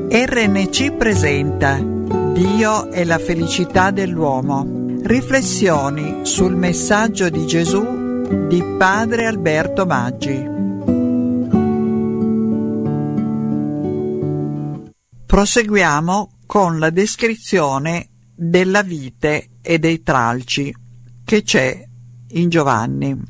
RNC presenta Dio e la felicità dell'uomo. Riflessioni sul messaggio di Gesù di Padre Alberto Maggi. Proseguiamo con la descrizione della vite e dei tralci che c'è in Giovanni.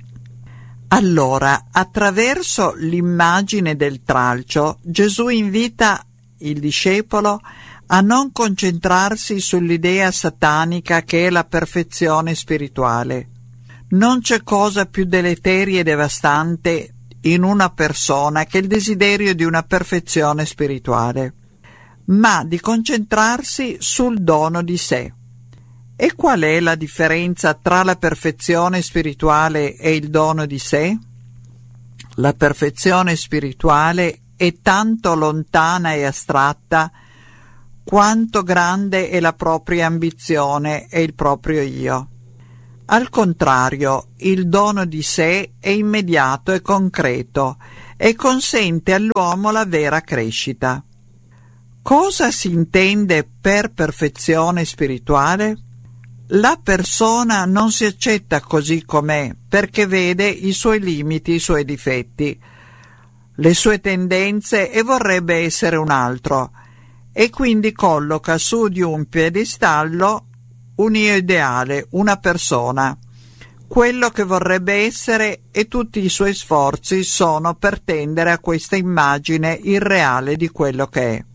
Allora, attraverso l'immagine del tralcio, Gesù invita il discepolo a non concentrarsi sull'idea satanica che è la perfezione spirituale. Non c'è cosa più deleteria e devastante in una persona che il desiderio di una perfezione spirituale, ma di concentrarsi sul dono di sé. E qual è la differenza tra la perfezione spirituale e il dono di sé? La perfezione spirituale è tanto lontana e astratta quanto grande è la propria ambizione e il proprio io. Al contrario, il dono di sé è immediato e concreto e consente all'uomo la vera crescita. Cosa si intende per perfezione spirituale? La persona non si accetta così com'è perché vede i suoi limiti, i suoi difetti, le sue tendenze e vorrebbe essere un altro, e quindi colloca su di un piedistallo un io ideale, una persona, quello che vorrebbe essere, e tutti i suoi sforzi sono per tendere a questa immagine irreale di quello che è.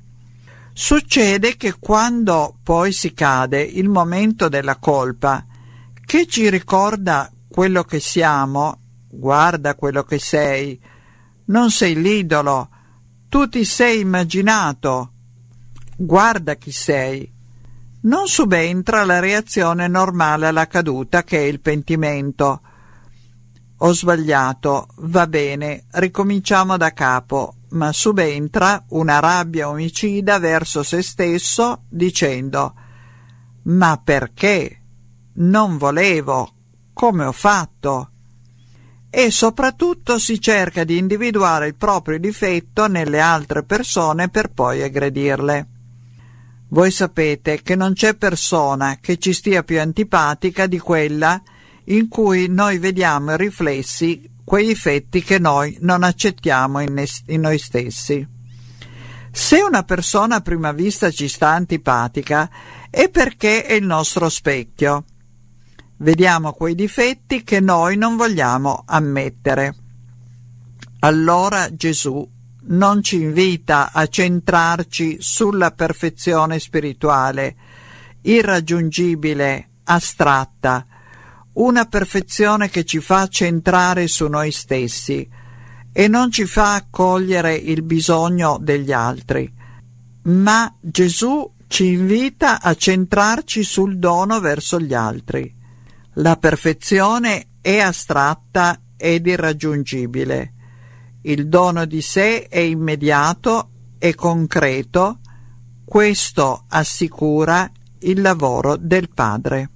Succede che quando poi si cade il momento della colpa, che ci ricorda quello che siamo, guarda quello che sei, non sei l'idolo, tu ti sei immaginato, guarda chi sei, non subentra la reazione normale alla caduta che è il pentimento. Ho sbagliato, va bene, ricominciamo da capo. Ma subentra una rabbia omicida verso se stesso dicendo: ma perché? Non volevo, come ho fatto? E soprattutto si cerca di individuare il proprio difetto nelle altre persone per poi aggredirle. Voi sapete che non c'è persona che ci stia più antipatica di quella in cui noi vediamo riflessi quei difetti che noi non accettiamo in noi stessi. Se una persona a prima vista ci sta antipatica è perché è il nostro specchio. Vediamo quei difetti che noi non vogliamo ammettere. Allora Gesù non ci invita a centrarci sulla perfezione spirituale, irraggiungibile, astratta, una perfezione che ci fa centrare su noi stessi e non ci fa accogliere il bisogno degli altri, ma Gesù ci invita a centrarci sul dono verso gli altri. La perfezione è astratta ed irraggiungibile. Il dono di sé è immediato e concreto. Questo assicura il lavoro del Padre.